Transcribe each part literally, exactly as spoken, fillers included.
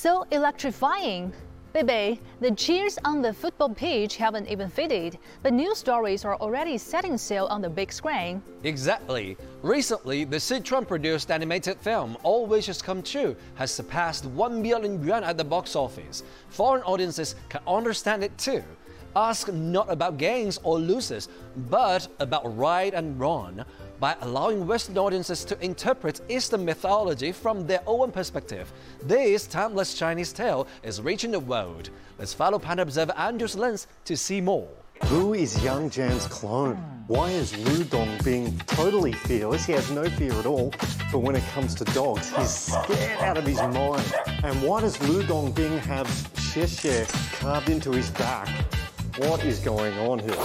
So electrifying. Bebe, the cheers on the football pitch haven't even faded, but new stories are already setting sail on the big screen. Exactly. Recently, the Sichuan-produced animated film All Wishes Come True has surpassed one billion yuan at the box office. Foreign audiences can understand it too. Ask not about gains or losses, but about right and wrong, by allowing Western audiences to interpret Eastern mythology from their own perspective. This timeless Chinese tale is reaching the world. Let's follow Panda Observer Andrew's lens to see more. Who is Yang Jian's clone? Why is Lu Dong being totally fearless? He has no fear at all. But when it comes to dogs, he's scared out of his mind. And why does Lu Dong Bing have Xie Xie carved into his back? What is going on here?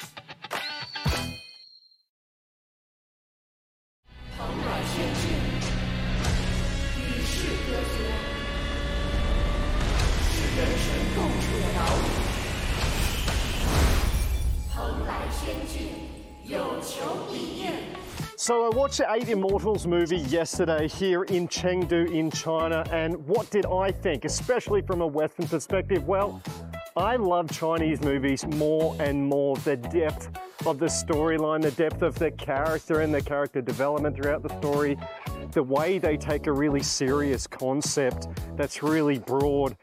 So I watched the Eight Immortals movie yesterday here in Chengdu in China, and what did I think, especially from a Western perspective? Well, I love Chinese movies more and more. The depth of the storyline, the depth of the character and the character development throughout the story, the way they take a really serious concept that's really broad.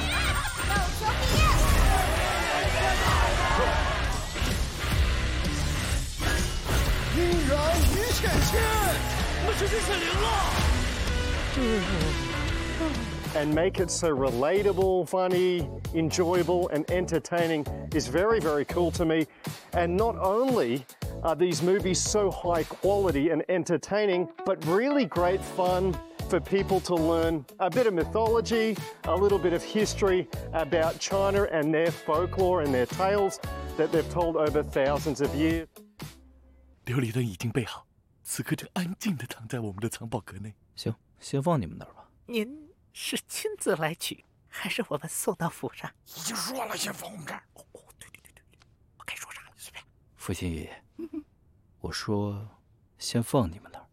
And make it so relatable, funny, enjoyable and entertaining is very, very cool to me. And not only are these movies so high quality and entertaining, but really great fun for people to learn a bit of mythology, a little bit of history about China and their folklore and their tales that they've told over thousands of years. 琉璃灯已经备好，此刻正安静地躺在我们的藏宝阁内。 行，先放你们那儿吧。 您是亲自来取，还是我们送到府上？ 已经说了，先放我们这儿。哦哦，对对对对对，我该说啥了？随便。 父亲爷爷，我说，先放你们那儿。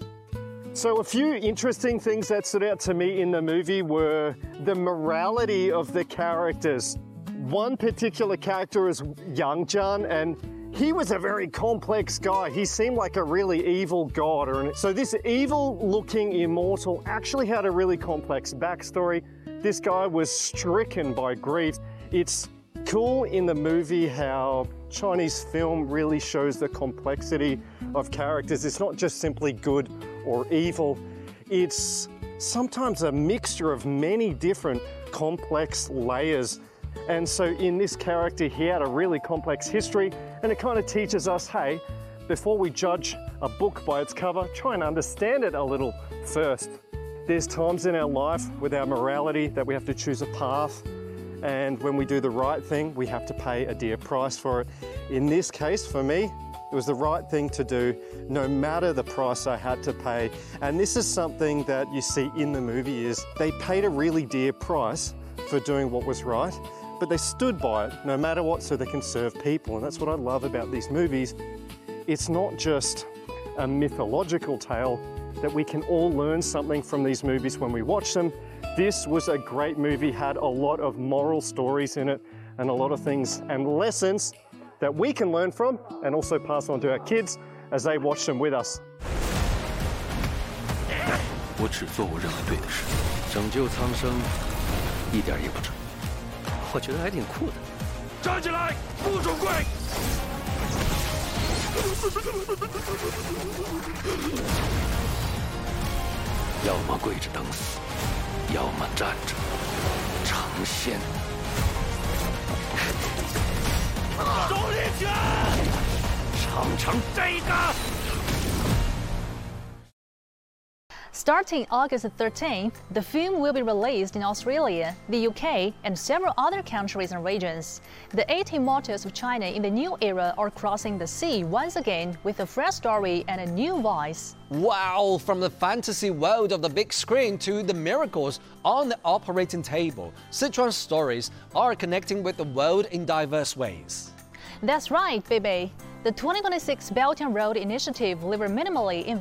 So a few interesting things that stood out to me in the movie were the morality of the characters. One particular character is Yang Jian, and he was a very complex guy. He seemed like a really evil god. So this evil-looking immortal actually had a really complex backstory. This guy was stricken by grief. It's cool in the movie how Chinese film really shows the complexity of characters. It's not just simply good or evil. It's sometimes a mixture of many different complex layers. And so in this character, he had a really complex history, and it kind of teaches us, hey, before we judge a book by its cover, try and understand it a little first. There's times in our life with our morality that we have to choose a path, and when we do the right thing, we have to pay a dear price for it. In this case, for me, it was the right thing to do, no matter the price I had to pay. And this is something that you see in the movie is they paid a really dear price for doing what was right, but they stood by it no matter what so they can serve people. And that's what I love about these movies. It's not just a mythological tale, that we can all learn something from these movies when we watch them. This was a great movie, had a lot of moral stories in it and a lot of things and lessons that we can learn from and also pass on to our kids as they watch them with us. 我只做我认为对的事，拯救苍生，一点也不蠢。我觉得还挺酷的。站起来，不准跪！要么跪着等死，要么站着成仙。重力拳，尝尝这个。 Starting August thirteenth, the film will be released in Australia, the U K, and several other countries and regions. The Eight Immortals of China in the new era are crossing the sea once again with a fresh story and a new voice. Wow, from the fantasy world of the big screen to the miracles on the operating table, Sichuan stories are connecting with the world in diverse ways. That's right, Bebe. The twenty twenty-six Belt and Road Initiative delivered minimally in